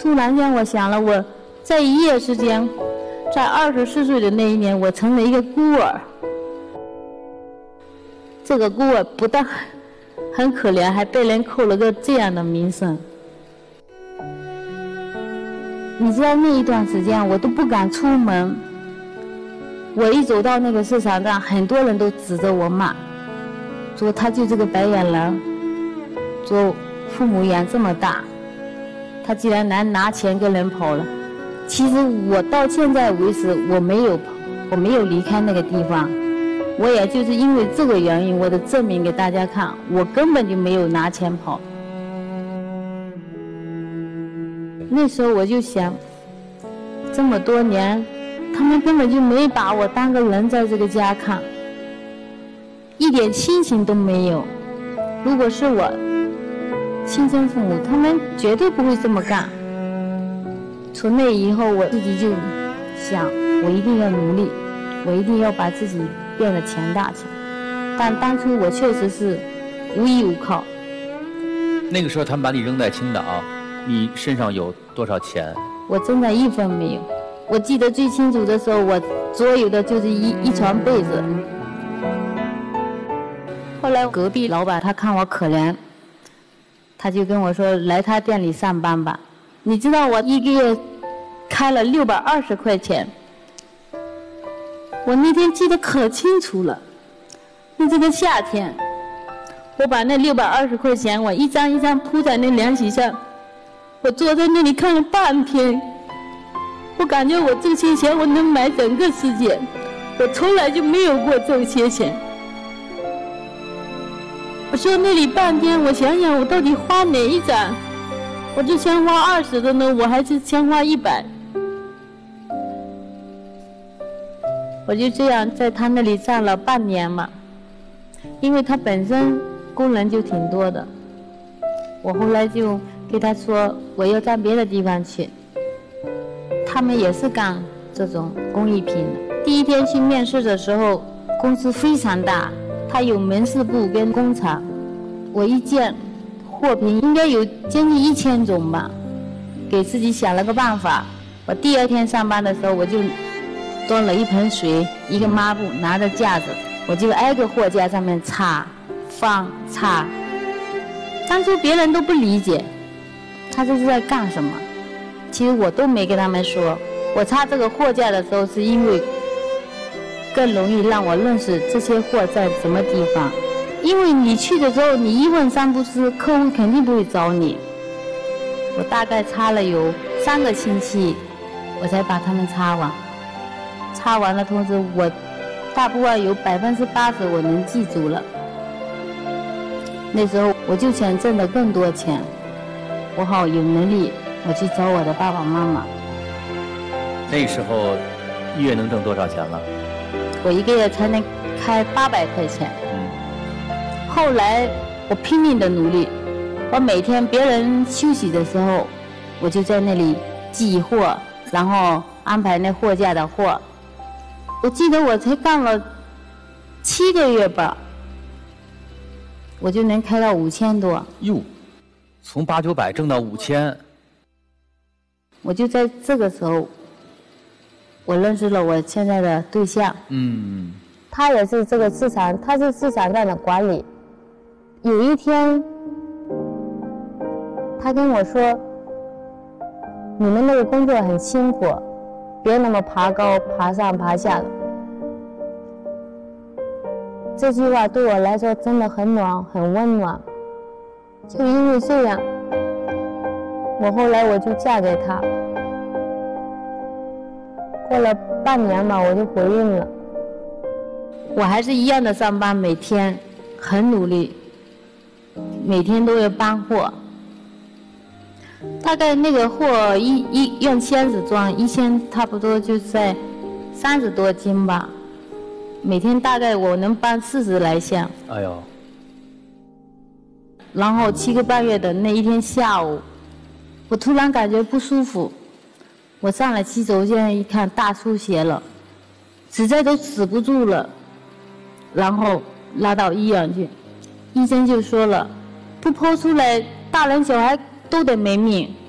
突然间我想了，我在一夜之间，在24岁的那一年，我成了一个孤儿。这个孤儿不但很可怜，还被人扣了个这样的名声。你知道那一段时间我都不敢出门，我一走到那个市场上，很多人都指着我骂，说他就这个白眼狼，说父母养这么大，他竟然拿钱跟人跑了。其实我到现在为止我没有离开那个地方，我也就是因为这个原因，我得证明给大家看，我根本就没有拿钱跑。那时候我就想，这么多年他们根本就没把我当个人在这个家看，一点亲情都没有。如果是我亲生父母，他们绝对不会这么干。从那以后我自己就想，我一定要努力，我一定要把自己变得强大起来。但当初我确实是无依无靠。 那个时候他们把你扔在青岛，你身上有多少钱？ 我真的一分没有。我记得最清楚的时候，我所有的就是一床被子。后来隔壁老板他看我可怜，他就跟我说来他店里上班吧。你知道我一个月开了620块钱，我那天记得可清楚了。那这个夏天，我把那620块钱我一张一张铺在那凉席上，我坐在那里看了半天，我感觉我这些钱我能买整个世界，我从来就没有过这些钱。我说那里半天，我想想我到底花哪一张，我就先花20的呢，我还是先花100。我就这样在他那里站了半年嘛，因为他本身工人就挺多的，我后来就给他说我要到别的地方去。他们也是干这种工艺品的。第一天去面试的时候，公司非常大，它有门市部跟工厂。我一见货品应该有将近1000种吧，给自己想了个办法。我第2天上班的时候，我就端了一盆水，一个抹布，拿着架子，我就挨个货架上面擦放擦。当初别人都不理解他这是在干什么，其实我都没跟他们说。我擦这个货架的时候，是因为更容易让我认识这些货在什么地方。因为你去的时候，你一问三不知，客户肯定不会找你。我大概擦了有3个星期，我才把它们擦完。擦完了，同时我大部分有80%我能记住了。那时候我就想挣得更多钱，我好有能力，我去找我的爸爸妈妈。 那时候一月能挣多少钱了？ 我一个月才能开800块钱。后来我拼命的努力，我每天别人休息的时候，我就在那里寄货，然后安排那货架的货。我记得我才干了7个月吧，我就能开到5000多。 哟，从800、900挣到5000。 我就在这个时候，我认识了我现在的对象。他也是这个市场，他是市场上的管理。有一天，他跟我说：“你们那个工作很辛苦，别那么爬高、爬上爬下的。”这句话对我来说真的很暖，很温暖。就因为这样，我后来我就嫁给他。过了半年吧，我就怀孕了。我还是一样的上班，每天很努力，每天都要搬货。大概那个货用箱子装，1箱差不多就在30多斤吧。每天大概我能搬40来箱。 哎呦！ 然后7个半月的那一天下午，我突然感觉不舒服，我上了洗手间一看大出血了，实在都止不住了，然后拉到医院去，医生就说了，不剖出来大人小孩都得没命。